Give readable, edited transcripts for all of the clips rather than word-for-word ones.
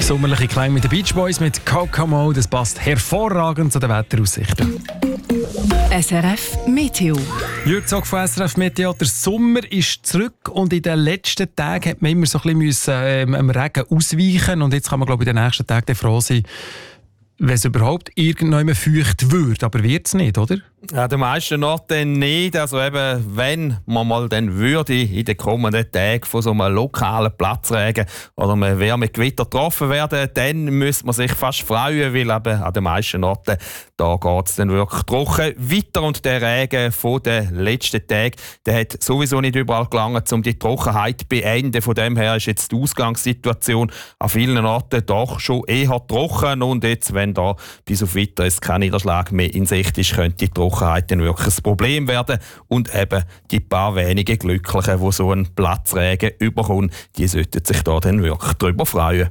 Sommerliche Klänge mit den Beach Boys mit Kokomo, das passt hervorragend zu den Wetteraussichten. SRF Meteo. Jürg Zog von SRF Meteo. Der Sommer ist zurück und in den letzten Tagen hat man immer so ein bisschen am Regen ausweichen und jetzt kann man, glaube ich, in den nächsten Tagen froh sein, wenn es überhaupt irgendjemand feucht wird. Aber wird es nicht, oder? Ja, den meisten Orten nicht. Also eben, wenn man mal dann würde in den kommenden Tagen von so einem lokalen Platzregen oder man wäre mit Gewitter getroffen werden, dann müsste man sich fast freuen, weil eben an den meisten Orten da geht es dann wirklich trocken weiter und der Regen von den letzten Tagen, der hat sowieso nicht überall gelangt, um die Trockenheit zu beenden. Von dem her ist jetzt die Ausgangssituation an vielen Orten doch schon eher trocken und jetzt, wenn da bis auf weiteres kein Niederschlag mehr in Sicht ist, könnte die Trockenheit dann wirklich ein Problem werden und eben die paar wenigen Glücklichen, die so einen Platzregen überkommen, die sollten sich da dann wirklich darüber freuen.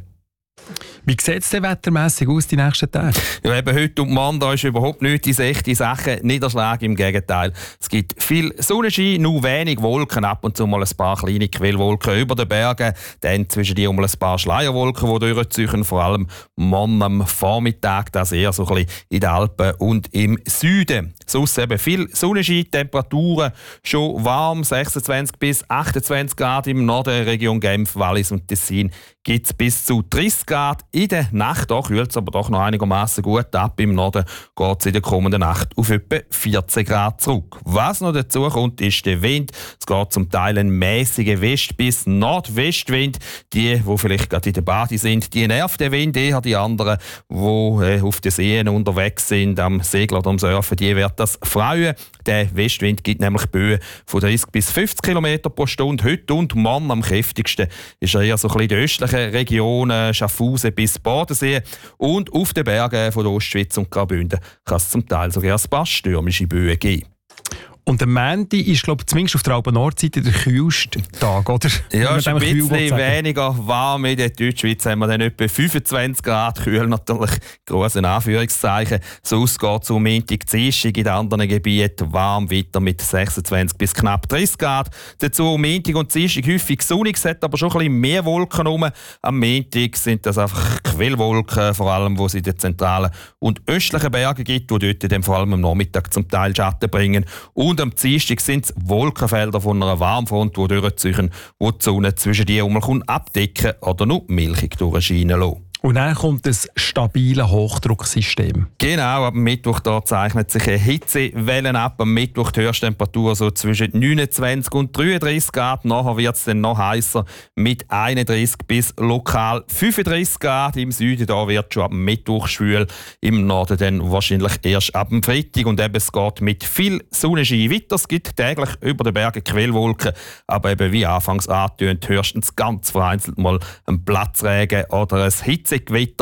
Wie sieht es denn wettermässig aus die nächsten Tage? Ja, eben heute und morgen da ist überhaupt nichts in Sicht, die Sachen Niederschlag, im Gegenteil. Es gibt viel Sonnenschein, nur wenig Wolken, ab und zu mal ein paar kleine Quellwolken über den Bergen, dann zwischen die ein paar Schleierwolken, die durchziehen, vor allem morgen am Vormittag, das eher so ein bisschen in den Alpen und im Süden. Sonst eben viel Sonnenschein, Temperaturen schon warm, 26 bis 28 Grad im Norden, Region Genf, Wallis und Tessin gibt es bis zu 30 Grad. In der Nacht kühlt es aber doch noch einigermaßen gut ab. Im Norden geht es in der kommenden Nacht auf etwa 14 Grad zurück. Was noch dazu kommt, ist der Wind. Es geht zum Teil ein mäßiger West- bis Nordwestwind. Die vielleicht gerade in der Bade sind, die nervt der Wind eher. Die anderen, die auf den Seen unterwegs sind, am Segeln oder am Surfen, die wird das freuen. Der Westwind gibt nämlich Böen von 30 bis 50 km pro Stunde. Heute und morgen am kräftigsten ist er eher so ein bisschen in den östlichen Regionen, Schaffhausen bis Bodensee. Und auf den Bergen von der Ostschweiz und Graubünden kann es zum Teil sogar ein paar stürmische Böen geben. Und der Montag ist, glaube ich, zumindest auf der Alpen-Nordseite der kühlste Tag, oder? Ja, es ist ein bisschen weniger warm. In der Deutschschweiz haben wir dann etwa 25 Grad. Kühl natürlich, grosse Anführungszeichen. Sonst geht es um Montag, Dienstag in den anderen Gebieten warm weiter mit 26 bis knapp 30 Grad. Dazu Montag und Dienstag häufig sonnig, es hat aber schon ein bisschen mehr Wolken rum. Am Montag sind das einfach Quellwolken, vor allem, wo es in den zentralen und östlichen Bergen gibt, die dort dann vor allem am Nachmittag zum Teil Schatten bringen. Und am Dienstag sind es Wolkenfelder von einer Warmfront, die durchziehen, die die Sonne zwischen die abdecken oder nur milchig durchscheinen lassen. Und dann kommt ein stabiles Hochdrucksystem. Genau, ab Mittwoch da zeichnet sich eine Hitzewelle ab. Am Mittwoch die Höchsttemperatur so zwischen 29 und 33 Grad. Nachher wird es dann noch heißer mit 31 bis lokal 35 Grad. Im Süden da wird schon ab Mittwoch schwül. Im Norden dann wahrscheinlich erst ab dem Freitag. Und eben, es geht mit viel Sonnenschein weiter. Es gibt täglich über den Bergen Quellwolken. Aber eben wie anfangs angetönt, höchstens ganz vereinzelt mal ein Platzregen oder ein Hitzegewitter.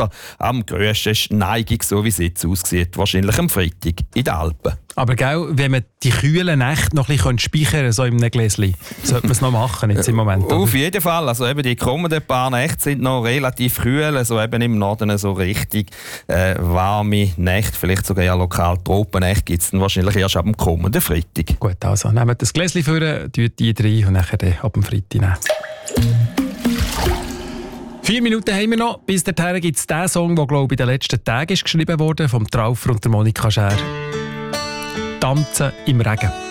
Am grössten ist die Neigung, so wie es jetzt aussieht, wahrscheinlich am Freitag in den Alpen. Aber gell, wenn man die kühlen Nächte noch ein bisschen speichern kann, so in einem Gläschen, sollte man es noch machen jetzt im Moment. Oder? Auf jeden Fall. Also eben die kommenden paar Nächte sind noch relativ kühl. Also eben im Norden so richtig warme Nächte, vielleicht sogar ja lokal Tropennächte gibt es dann wahrscheinlich erst ab dem kommenden Freitag. Gut, also nehmt das Gläschen vor, tut die rein und dann ab dem Freitag nehmen. 4 Minuten haben wir noch. Bis dahin gibt es den Song, der, glaube ich, in den letzten Tagen ist geschrieben wurde, vom Traufer und der Monika Schär. «Tanzen im Regen».